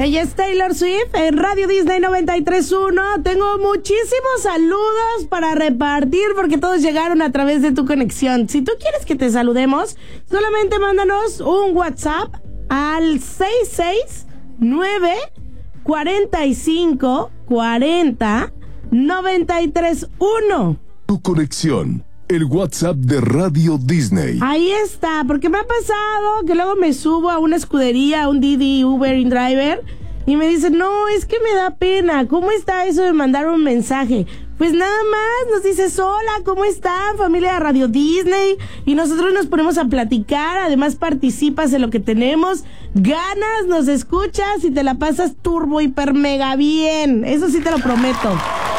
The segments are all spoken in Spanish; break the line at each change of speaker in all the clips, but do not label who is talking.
Ella es Taylor Swift en Radio Disney 93.1. Tengo muchísimos saludos para repartir porque todos llegaron a través de tu conexión. Si tú quieres que te saludemos, solamente mándanos un WhatsApp al 669 45 40 93.1.
Tu conexión, el WhatsApp de Radio Disney.
Ahí está, porque me ha pasado que luego me subo a una escudería, a un Didi, Uber, InDriver, y me dicen, no, es que me da pena. ¿Cómo está eso de mandar un mensaje? Pues nada más nos dices, hola, ¿cómo están, familia de Radio Disney? Y nosotros nos ponemos a platicar, además participas en lo que tenemos, ganas, nos escuchas y te la pasas turbo, hiper, mega bien. Eso sí te lo prometo.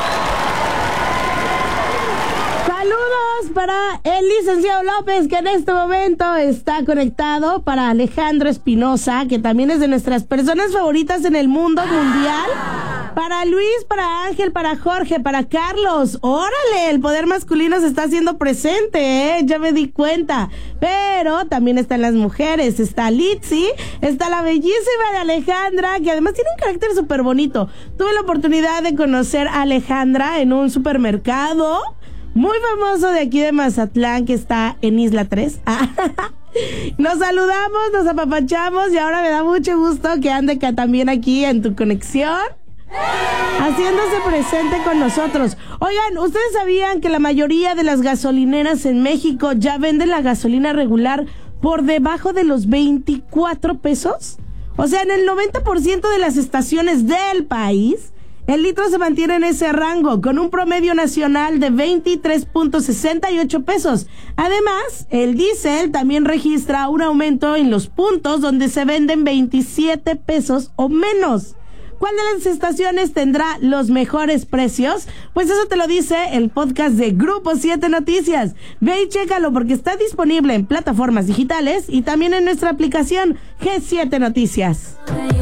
Saludos para el licenciado López, que en este momento está conectado, para Alejandro Espinosa, que también es de nuestras personas favoritas en el mundo mundial, para Luis, para Ángel, para Jorge, para Carlos. ¡Órale! El poder masculino se está haciendo presente, ya me di cuenta. Pero también están las mujeres, está Litzy, está la bellísima de Alejandra, que además tiene un carácter súper bonito. Tuve la oportunidad de conocer a Alejandra en un supermercado muy famoso de aquí de Mazatlán, que está en Isla 3. Nos saludamos, nos apapachamos y ahora me da mucho gusto que ande también aquí en tu conexión, haciéndose presente con nosotros. Oigan, ¿ustedes sabían que la mayoría de las gasolineras en México ya venden la gasolina regular por debajo de los 24 pesos? O sea, en el 90% de las estaciones del país, el litro se mantiene en ese rango, con un promedio nacional de 23.68 pesos. Además, el diésel también registra un aumento en los puntos donde se venden 27 pesos o menos. ¿Cuál de las estaciones tendrá los mejores precios? Pues eso te lo dice el podcast de Grupo 7 Noticias. Ve y chécalo porque está disponible en plataformas digitales y también en nuestra aplicación G7 Noticias.